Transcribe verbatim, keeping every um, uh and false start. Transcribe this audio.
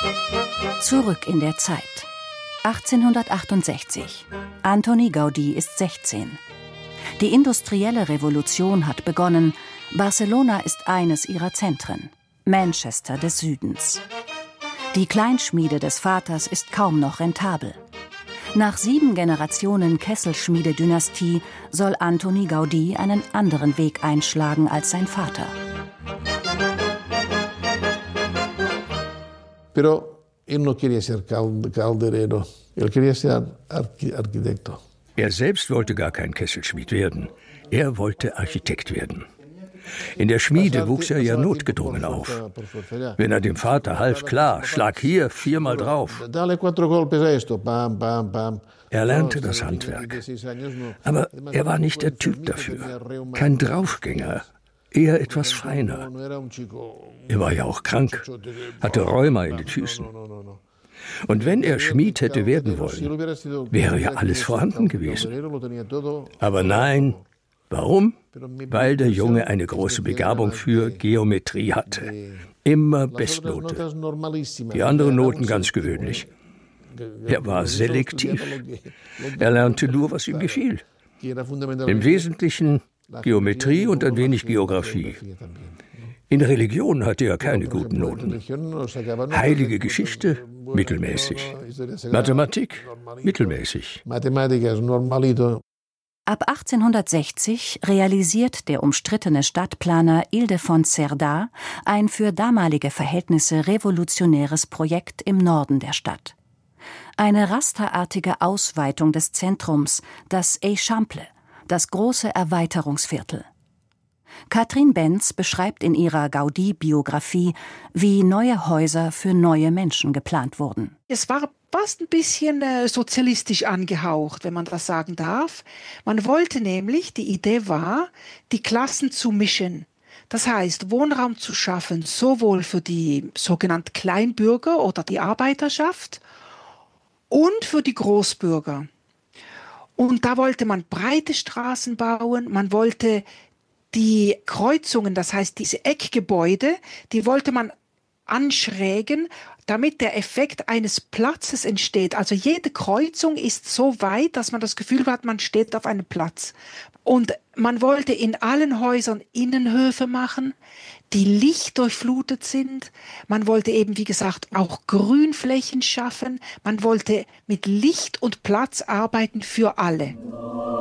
Zurück in der Zeit. achtzehnhundertachtundsechzig. Antoni Gaudí ist sechzehn. Die industrielle Revolution hat begonnen. Barcelona ist eines ihrer Zentren. Manchester des Südens. Die Kleinschmiede des Vaters ist kaum noch rentabel. Nach sieben Generationen Kesselschmiede-Dynastie soll Antoni Gaudí einen anderen Weg einschlagen als sein Vater. Pero él no quería ser calderero, él quería ser arquitecto. Er selbst wollte gar kein Kesselschmied werden. Er wollte Architekt werden. In der Schmiede wuchs er ja notgedrungen auf. Wenn er dem Vater half, klar, schlag hier viermal drauf. Er lernte das Handwerk. Aber er war nicht der Typ dafür. Kein Draufgänger, eher etwas feiner. Er war ja auch krank, hatte Rheuma in den Füßen. Und wenn er Schmied hätte werden wollen, wäre ja alles vorhanden gewesen. Aber nein, warum? Weil der Junge eine große Begabung für Geometrie hatte. Immer Bestnote. Die anderen Noten ganz gewöhnlich. Er war selektiv. Er lernte nur, was ihm gefiel. Im Wesentlichen Geometrie und ein wenig Geographie. In Religion hatte er keine guten Noten. Heilige Geschichte, mittelmäßig. Mathematik, mittelmäßig. Ab achtzehnhundertsechzig realisiert der umstrittene Stadtplaner Ildefons Cerdà ein für damalige Verhältnisse revolutionäres Projekt im Norden der Stadt. Eine rasterartige Ausweitung des Zentrums, das Eixample, das große Erweiterungsviertel. Katrin Benz beschreibt in ihrer Gaudí-Biografie, wie neue Häuser für neue Menschen geplant wurden. Es war fast ein bisschen äh, sozialistisch angehaucht, wenn man das sagen darf. Man wollte nämlich, die Idee war, die Klassen zu mischen. Das heißt, Wohnraum zu schaffen, sowohl für die sogenannten Kleinbürger oder die Arbeiterschaft und für die Großbürger. Und da wollte man breite Straßen bauen, man wollte die Kreuzungen, das heißt diese Eckgebäude, die wollte man anschrägen, damit der Effekt eines Platzes entsteht. Also jede Kreuzung ist so weit, dass man das Gefühl hat, man steht auf einem Platz. Und man wollte in allen Häusern Innenhöfe machen, die lichtdurchflutet sind. Man wollte eben, wie gesagt, auch Grünflächen schaffen. Man wollte mit Licht und Platz arbeiten für alle.